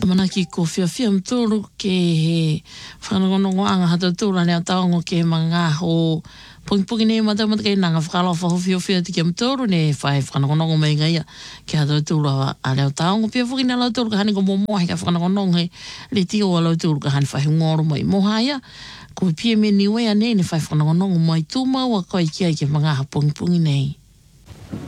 Mana ki ko fia mtoro ke he whanongonongo anga hata tūra nea taongo ke mga ho pungi nei mata kei nanga whakalawa whahofio tiki mtoro ne whai whanongonongo mai ngai ke hata tūra a leo taongo pia whuki na lau tūra ka hani ko momohi ka whanongonongo he le tio a lau tūra ka hani whahi ngoro mai mohaya ko pia me niwea nei ne whai whanongonongo mai tūmau a kai kia ke mga pungi nei.